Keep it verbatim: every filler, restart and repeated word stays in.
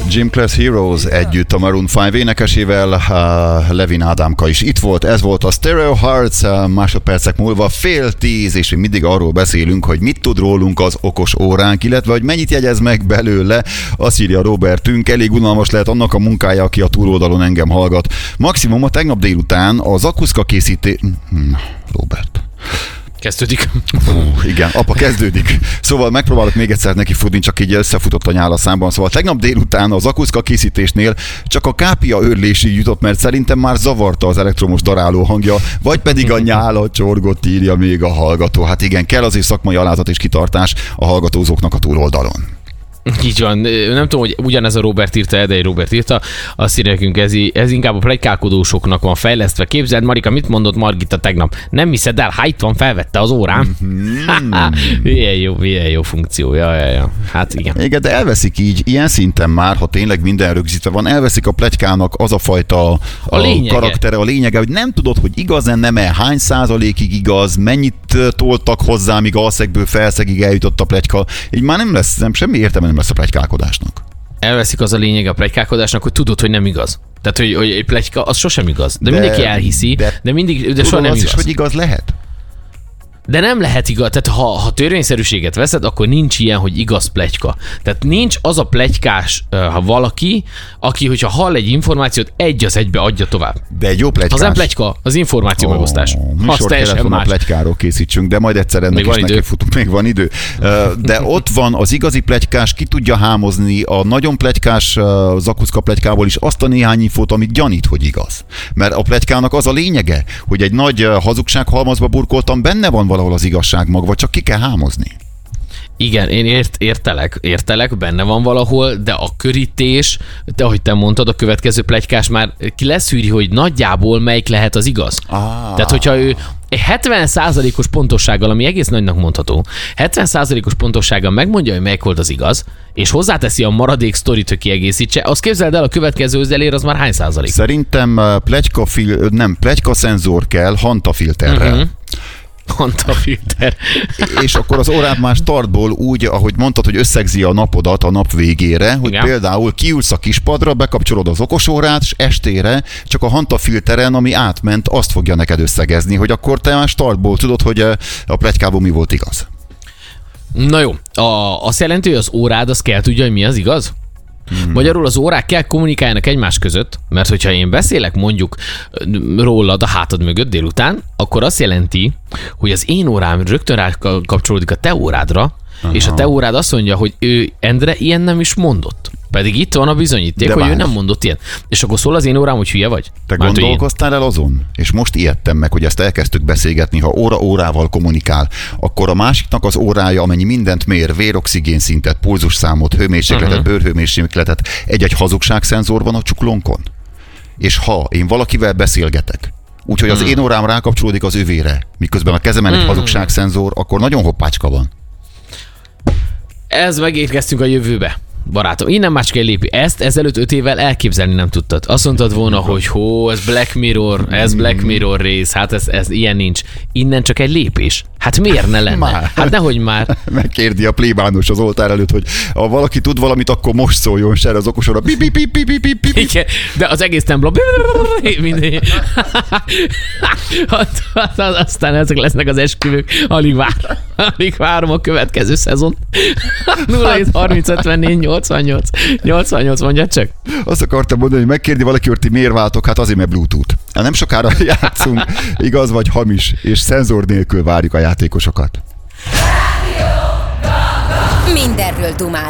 Gym Class Heroes együtt a Maroon öt énekesével, uh, Levin Ádámka is itt volt, ez volt a Stereo Hearts, uh, másodpercek múlva fél tíz, és mi mindig arról beszélünk, hogy mit tud rólunk az okos óránk, illetve hogy mennyit jegyez meg belőle, azt írja Robertünk, elég unalmas lehet annak a munkája, aki a túloldalon engem hallgat. Maximum a tegnap délután az akuszka készíté... Hmm, Robert... Kezdődik. Uh, igen, apa, kezdődik. Szóval megpróbálok még egyszer neki futni, csak így összefutott a nyál a számban. Szóval tegnap délután az akuszka készítésnél csak a kápia örlésig jutott, mert szerintem már zavarta az elektromos daráló hangja, vagy pedig a nyála csorgott, írja még a hallgató. Hát igen, kell azért szakmai alázat és kitartás a hallgatózóknak a túloldalon. Így van. Nem tudom, hogy ugyanez a Robert írta, de egy Robert írta, azt írja nekünk, ez, ez inkább a pletykálkodósoknak van fejlesztve. Képzeld, Marika, mit mondott Margita tegnap? Nem hiszed el, hát itt van, felvette az órám. Mm-hmm. Milyen jó, milyen jó funkció. Ja, ja, ja. Hát igen. Igen, de elveszik így, ilyen szinten már, ha tényleg minden rögzítve van, elveszik a pletykának az a fajta a a karaktere, a lényege, hogy nem tudod, hogy igaz-e, nem-e, hány százalékig igaz, mennyit toltak hozzá, míg alszegből felszegig eljutott a pletyka. Így már nem lesz, nem semmi értelme nem lesz a pletykálkodásnak. Elveszik az a lényeg a pletykálkodásnak, hogy tudod, hogy nem igaz. Tehát, hogy, hogy egy pletyka az sosem igaz. De, de mindenki elhiszi, de, de mindig, de soha nem az igaz. Is, hogy igaz lehet? De nem lehet igaz. Tehát ha, ha törvényszerűséget veszed, akkor nincs ilyen, hogy igaz pletyka. Tehát nincs az a pletykás, ha valaki, aki, hogyha hall egy információt, egy az egybe adja tovább. De egy jó pletykás. Az nem pletyka, az információ oh, megosztás. Az teljesen más. A pletykáról készítsünk, de majd egyszer ennek is neki futunk, még van idő. De ott van az igazi pletykás, ki tudja hámozni a nagyon pletykás zakuszka pletykából is azt a néhány infót, amit gyanít, hogy igaz. Mert a pletykának az a lényege, hogy egy nagy hazugság halmazba burkoltam, benne van valahol az igazság magva, csak ki kell hámozni. Igen, én ért, értelek, értelek, benne van valahol, de a körítés, de ahogy te mondtad, a következő pletykás már ki leszűri, hogy nagyjából melyik lehet az igaz. Ah. Tehát, hogyha ő egy hetven százalékos pontossággal, ami egész nagynak mondható, hetven százalékos pontossággal megmondja, hogy melyik volt az igaz, és hozzáteszi a maradék sztorit, hogy kiegészítse, az képzeld el, a következő zelér az már hány százalék? Szerintem pletyka fil, nem, pletyka szenzor kell hantafilterrel. Uh-huh. Hantafilter. És akkor az órát már startból úgy, ahogy mondtad, hogy összegzi a napodat a nap végére, hogy igen. Például kiülsz a kispadra, bekapcsolod az okosórát, és estére csak a hantafilteren, ami átment, azt fogja neked összegezni, hogy akkor te már startból tudod, hogy a pletykából mi volt igaz. Na jó, a, azt jelenti, hogy az órád az kell tudja, hogy mi az igaz? Hmm. Magyarul az órák kell kommunikáljanak egymás között, mert hogyha én beszélek mondjuk rólad a hátad mögött délután, akkor azt jelenti, hogy az én órám rögtön rá kapcsolódik a te órádra, aha. És a te órád azt mondja, hogy ő Endre ilyen nem is mondott. Pedig itt van a bizonyíték, de hogy várj. Ő nem mondott ilyen. És akkor szól az én órám, hogy hülye vagy? Te Már gondolkoztál el azon? És most ijedtem meg, hogy ezt elkezdtük beszélgetni, ha óra órával kommunikál, akkor a másiknak az órája, amennyi mindent mér, véroxigén szintet, pulzusszámot, hőmérsékletet, uh-huh. bőrhőmérsékletet, egy-egy hazugságszenzor van a csuklónkon. És ha én valakivel beszélgetek, úgyhogy az uh-huh. én órám rákapcsolódik az övére, miközben a kezemen egy uh-huh. hazugságszenzor, akkor nagyon hoppácska van. Ez megérkeztünk a jövőbe. Barátom, innen már csak egy lépés. Ezt ezelőtt öt évvel elképzelni nem tudtad. Azt mondtad volna, hogy hó, ez Black Mirror, ez Black Mirror rész, hát ez, ez ilyen nincs. Innen csak egy lépés. Hát miért ne lenne? Már. Hát nehogy már. Megkérdi a plébános az oltár előtt, hogy ha valaki tud valamit, akkor most szóljon se az okosóra. Pi, pi, pi, pi, pi, pi, pi. Igen, de az egész templom. Minden. Aztán ezek lesznek az esküvők. Alig vár. Alig várom a következő szezon. nulla hét harminc ötvennégy nyolcvannyolc nyolcvannyolc, mondjad csak. Azt akartam mondani, hogy megkérdi valaki, hogy ti miért váltok, hát azért, mert Bluetooth. Nem sokára játszunk, igaz vagy hamis, és szenzor nélkül várjuk a játékosokat. Mindenről dumál.